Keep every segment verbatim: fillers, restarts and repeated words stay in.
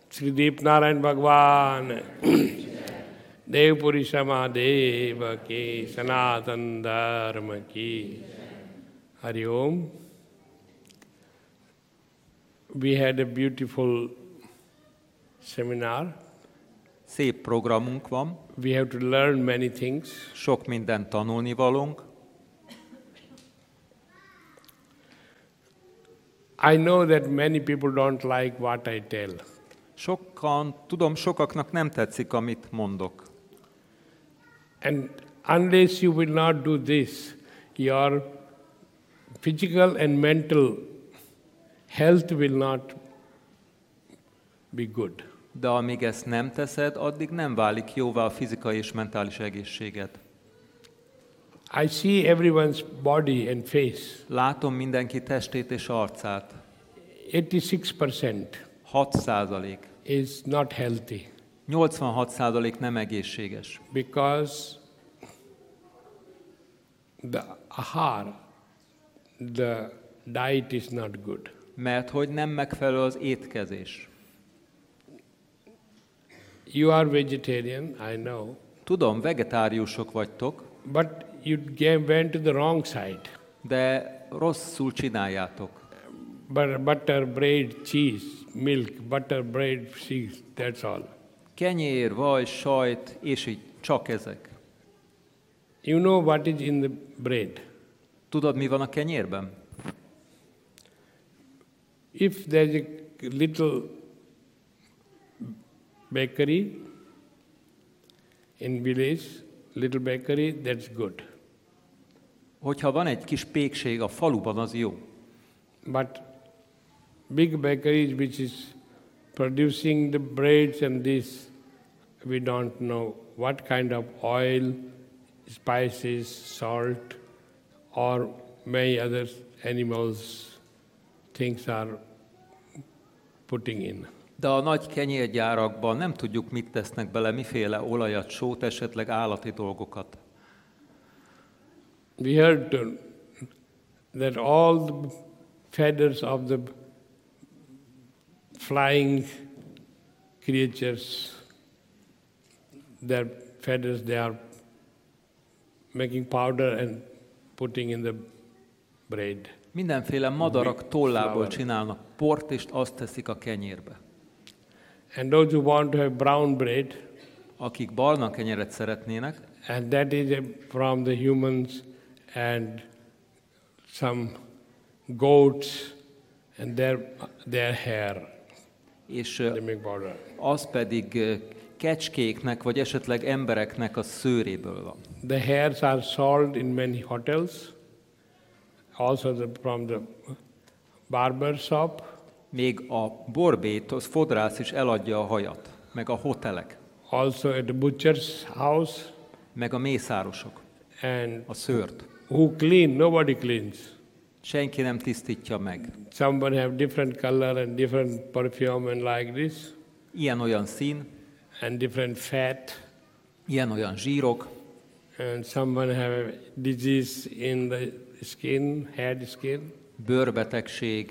Sri Deepnarayan Bhagwan, Dev Purishama Deva Ki, Sanatan Dharma Ki. Hari Om. We had a beautiful seminar. Szép programunk van. We have to learn many things. Sok mindent tanulnivalónk. I know that many people don't like what I tell. Sokan, tudom, sokaknak nem tetszik, amit mondok. And unless you will not do this, your physical and mental health will not be good. De amíg ezt nem teszed, addig nem válik jóvá a fizikai és mentális egészséged. I see everyone's body and face. Látom mindenki testét és arcát. eighty-six percent hat százalék. is not healthy. nyolcvanhat százalék nem egészséges. Because the ahar, the diet is not good. Mert hogy nem megfelelő az étkezés. You are vegetarian, I know. Tudom, vegetáriusok vagytok, But you came, went to the wrong side. de rosszul csináljátok. But butter, bread, cheese, milk, butter, bread, cheese, that's all. Kenyér, vaj, sajt, és így csak ezek. You know what is in the bread. Tudod, mi van a kenyérben? If there's a little bakery in village, little bakery, that's good. Hogyha van egy kis pékség a faluban, az jó. But big bakeries which is producing the breads and this, we don't know what kind of oil, spices, salt, or many other animals things are putting in. De a nagy kenyérgyárakban nem tudjuk, mit tesznek bele, miféle olajat, sót, esetleg állati dolgokat. We heard uh, that all the feathers of the flying creatures, their feathers, they are making powder and putting in the bread. Mindenféle madarak tollából flour. csinálnak port, és azt teszik a kenyérbe. And those who want to have brown bread, Akik barna kenyeret szeretnének, and that is uh, from the humans and some goats and their their hair, és they ö, make powder. az pedig ö, kecskéknek, vagy esetleg embereknek a szőréből van. The hairs are sold in many hotels, also the, from the barber shop, Még a borbét, az fodrász is eladja a hajat, meg a hotelek, also at the butcher's house, meg a mészárosok, and a szőrt. who clean, nobody cleans. Senki nem tisztítja meg. Someone have different color and different perfume and like this, Ilyen-olyan szín, and different fat, ilyen-olyan zsírok, and someone have a disease in the skin, head skin. bőrbetegség.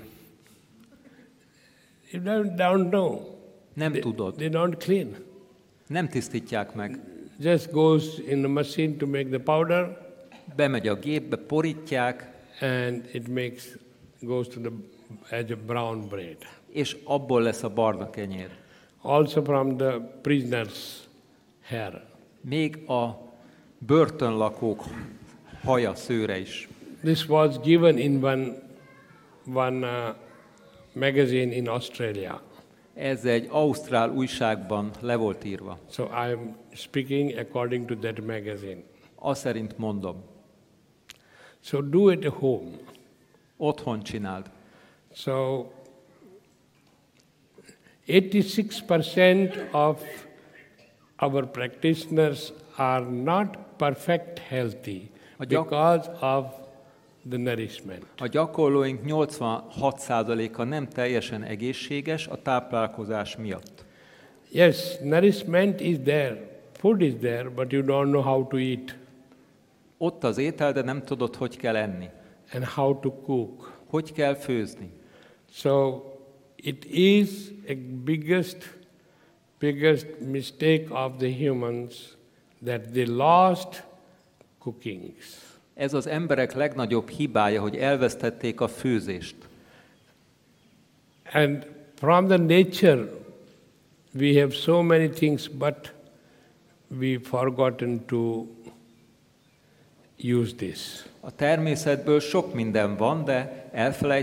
You don't, don't know. Nem They, tudod, they don't clean. nem tisztítják meg. Just goes in the machine to make the powder, Bemegy a gépbe, porítják, and it makes goes to the as a brown bread. és abból lesz a barna kenyér. Also from the prisoners' hair. Még a börtönlakók haja, szőre is. This was given in one one uh, magazine in Australia. Ez egy ausztrál újságban le volt írva. So I am speaking according to that magazine. Azt szerint mondom, So do it at home. otthon csináld. So eighty-six percent of our practitioners are not perfect healthy A gyak- because of the nourishment. A gyakorlóink nyolcvanhat százaléka nem teljesen egészséges a táplálkozás miatt. Yes, nourishment is there, food is there, but you don't know how to eat Ott az étel, de nem tudod, hogy kell enni. and how to cook. Hogy kell főzni. So it is a biggest biggest mistake of the humans that they lost cooking. Ez az emberek legnagyobb hibája, hogy elvesztették a főzést. And from the nature, we have so many things, but we've forgotten to use this. A természetből sok minden van, de elfelejtettük